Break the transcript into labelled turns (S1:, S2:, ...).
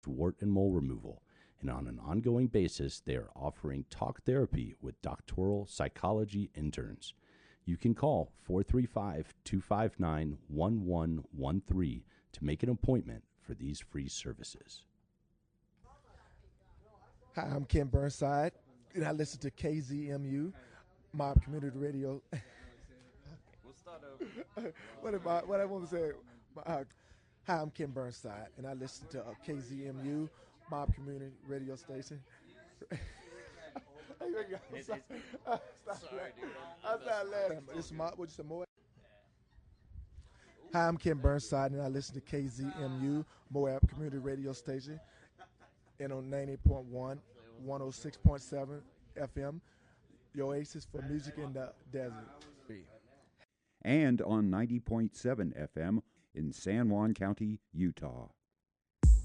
S1: wart and mole removal, and on an ongoing basis, they are offering talk therapy with doctoral psychology interns. You can call 435 259 1113 to make an appointment for these free services.
S2: Hi, I'm Ken Burnside, and I listen to KZMU, Mob Community Radio.
S3: We'll start over.
S2: What I want to say? Hi, I'm Ken Burnside, and I listen to KZMU, Mob Community Radio Station.
S3: Sorry, dude.
S2: I started laughing. This is what you said, Moab? Hi, I'm Ken Burnside, and I listen to KZMU, Moab Community Radio Station, and on 90.1, 106.7 FM, your oasis for music in the desert.
S4: And on 90.7 FM in San Juan County, Utah.